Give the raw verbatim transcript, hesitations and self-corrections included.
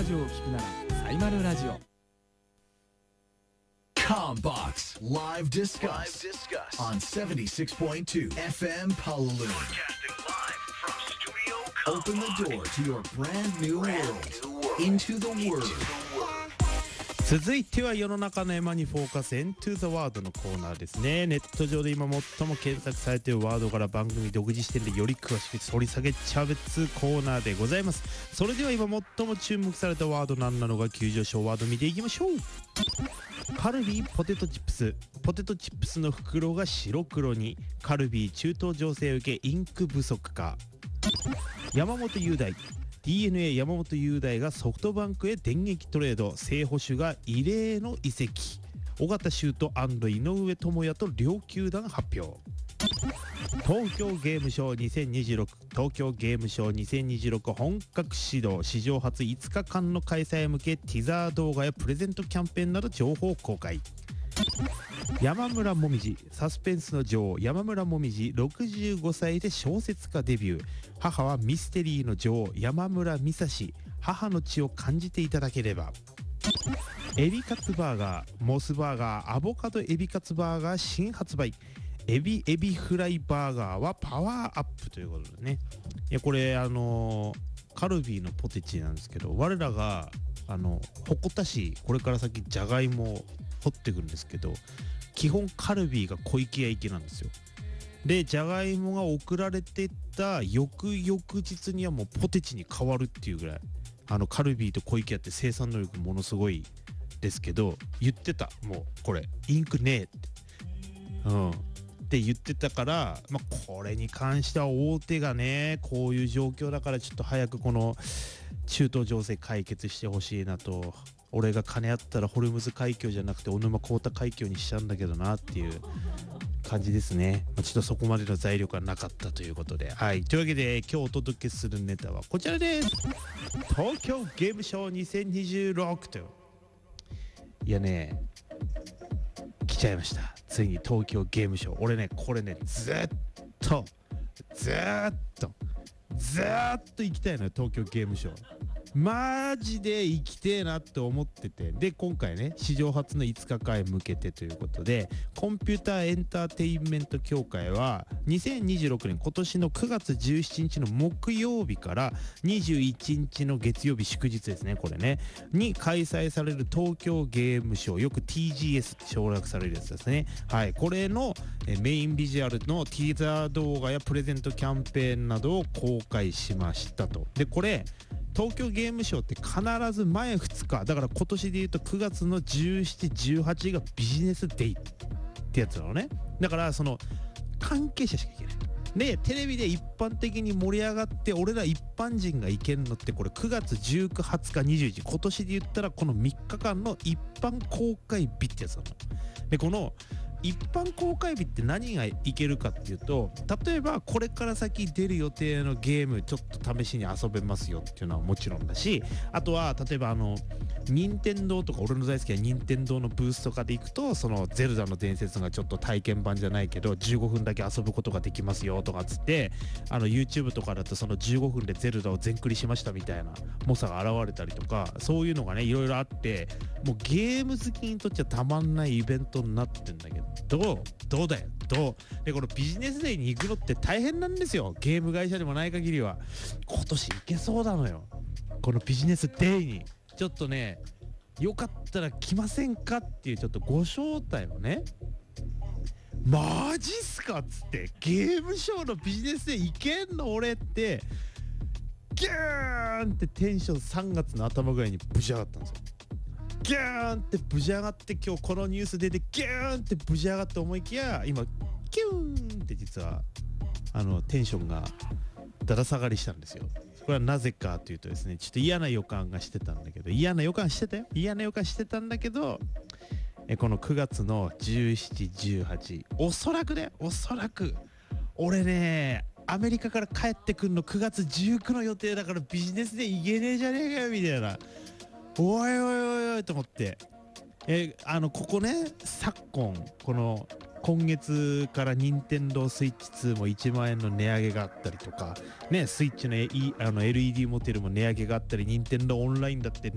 ジオを聞くならサイマルラジオ。 Combox Live Discuss on seventy-six point two F M Palaloon. Open the door to your brand new world. Into the Word. 続いては世の中のエマにフォーカス Into the Word のコーナーですね。ネット上で今最も検索されているワードから番組独自視点でより詳しく掘り下げちゃべつコーナーでございます。それでは今最も注目されたワード何なのか急上昇ワード見ていきましょう。カルビーポテトチップス。ポテトチップスの袋が白黒に。カルビー中東情勢受けインク不足か。山本雄大。ディーエヌエー 山本雄大がソフトバンクへ電撃トレード。正捕手が異例の移籍。尾形修斗&井上智也と両球団発表。東京ゲームショウにせんにじゅうろく。東京ゲームショウにせんにじゅうろく本格始動。史上初いつかかんの開催へ向けティザー動画やプレゼントキャンペーンなど情報公開。山村もみじ。サスペンスの女王山村もみじろくじゅうごさいで小説家デビュー。母はミステリーの女王山村美紗。母の血を感じていただければ。エビカツバーガーモスバーガーアボカドエビカツバーガー新発売。エビエビフライバーガーはパワーアップということでね。いやこれあのー、カルビーのポテチなんですけど、我らがあの鉾田市これから先じゃがいもを掘っていくんですけど、基本カルビーが小池屋行きなんですよ。でじゃがいもが送られてった翌々日にはもうポテチに変わるっていうぐらい、あのカルビーと小池屋って生産能力ものすごいですけど、言ってたもうこれインクねえってうんって言ってたから、まあ、これに関しては大手がねこういう状況だからちょっと早くこの中東情勢解決してほしいなと。俺が金あったらホルムズ海峡じゃなくて小沼幸太海峡にしちゃうんだけどなっていう感じですね。まあ、ちょっとそこまでの財力がなかったということで、はい、というわけで今日お届けするネタはこちらです。東京ゲームショウにせんにじゅうろくと。いやね来ちゃいました。ついに東京ゲームショウ。俺ねこれねずっとずっとずっと行きたいのよ東京ゲームショウ。マジで行きてえなって思ってて、で今回ね史上初のいつかかんへ向けてということで、コンピューターエンターテインメント協会はにせんにじゅうろくねん今年のくがつじゅうしちにちの木曜日からにじゅういちにちの月曜日祝日ですねこれねに開催される東京ゲームショウ、よく ティージーエス って省略されるやつですね。はい、これのメインビジュアルのティーザー動画やプレゼントキャンペーンなどを公開しましたと。でこれ東京ゲームショウって必ず前ふつかだから、今年でいうとくがつのじゅうしち、じゅうはちがビジネスデイってやつなのね。だからその関係者しか行けないで、テレビで一般的に盛り上がって俺ら一般人が行けるのってこれくがつじゅうく、はつか、にじゅういち、今年で言ったらこのみっかかんの一般公開日ってやつなの。でこの一般公開日って何がいけるかっていうと、例えばこれから先出る予定のゲームちょっと試しに遊べますよっていうのはもちろんだし、あとは例えばあの任天堂とか俺の大好きな任天堂のブースとかで行くと、そのゼルダの伝説がちょっと体験版じゃないけどじゅうごふんだけ遊ぶことができますよとかっつって、あの YouTube とかだとそのじゅうごふんでゼルダを全クリしましたみたいな猛者が現れたりとか、そういうのがねいろいろあって、もうゲーム好きにとっちゃたまんないイベントになってんだけど、どうどうだよどうで、このビジネスデイに行くのって大変なんですよ。ゲーム会社でもない限りは。今年行けそうなのよこのビジネスデイに。ちょっとねよかったら来ませんかっていうちょっとご招待をね。マジっすかっつって、ゲームショーのビジネスデイ行けんの俺ってギューンってテンションさんがつの頭ぐらいにぶち上がったんですよ。ギューンってぶち上がって、今日このニュース出てギューンってぶち上がって思いきや今キューンって実はあのテンションがだだ下がりしたんですよ。これはなぜかというとですね、ちょっと嫌な予感がしてたんだけど、嫌な予感してたよ嫌な予感してたんだけどえこのくがつのじゅうしち、じゅうはち、おそらくねおそらく俺ねアメリカから帰ってくんのくがつじゅうくの予定だから、ビジネスで行けねえじゃねえかよみたいな、おいおいおいおいと思って、えあのここね昨今この今月から任天堂スイッチツーもいちまんえんの値上げがあったりとかね、スイッチの、e、あの エルイーディー モデルも値上げがあったり、任天堂オンラインだって